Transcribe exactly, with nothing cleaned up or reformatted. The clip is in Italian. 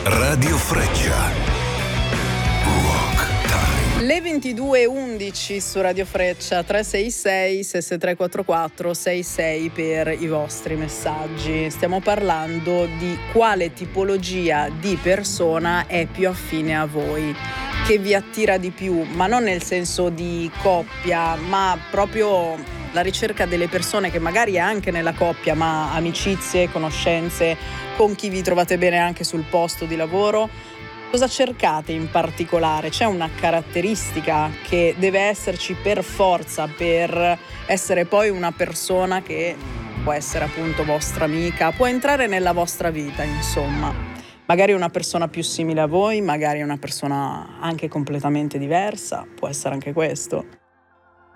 Radio Freccia. Le ventidue e undici su Radio Freccia, tre sei sei sei tre quattro quattro sei sei per i vostri messaggi. Stiamo parlando di quale tipologia di persona è più affine a voi, che vi attira di più, ma non nel senso di coppia, ma proprio la ricerca delle persone che magari è anche nella coppia, ma amicizie, conoscenze, con chi vi trovate bene anche sul posto di lavoro. Cosa cercate in particolare? C'è una caratteristica che deve esserci per forza per essere poi una persona che può essere appunto vostra amica, può entrare nella vostra vita, insomma. Magari una persona più simile a voi, magari una persona anche completamente diversa, può essere anche questo.